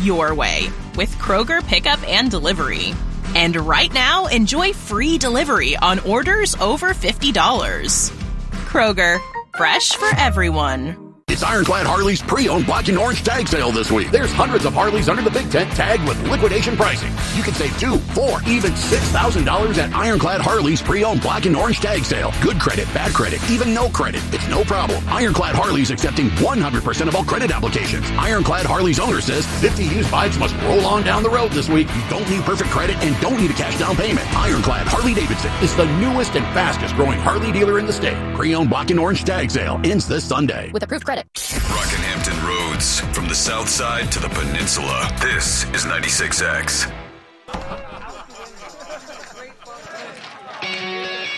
your way with Kroger Pickup and Delivery. And right now, enjoy free delivery on orders over $50. Kroger, fresh for everyone. It's Ironclad Harley's pre-owned black and orange tag sale this week. There's hundreds of Harleys under the big tent tagged with liquidation pricing. You can save $2,000, $4,000, even $6,000 at Ironclad Harley's pre-owned black and orange tag sale. Good credit, bad credit, even no credit. It's no problem. Ironclad Harley's accepting 100% of all credit applications. Ironclad Harley's owner says 50 used bikes must roll on down the road this week. You don't need perfect credit and don't need a cash down payment. Ironclad Harley-Davidson is the newest and fastest growing Harley dealer in the state. Pre-owned black and orange tag sale ends this Sunday. With approved credit. Rockinhampton Roads, from the south side to the peninsula. This is 96X.